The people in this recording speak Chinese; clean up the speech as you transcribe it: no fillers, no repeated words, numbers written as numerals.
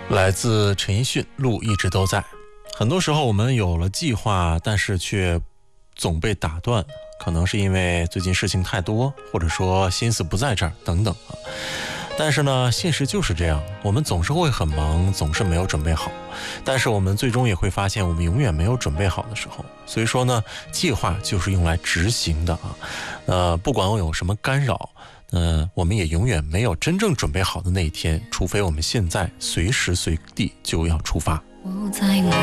来自陈奕迅，路一直都在。很多时候我们有了计划，但是却总被打断，可能是因为最近事情太多，或者说心思不在这儿等等啊。但是呢，现实就是这样，我们总是会很忙，总是没有准备好，但是我们最终也会发现我们永远没有准备好的时候。所以说呢，计划就是用来执行的啊。不管有什么干扰，我们也永远没有真正准备好的那一天，除非我们现在随时随地就要出发。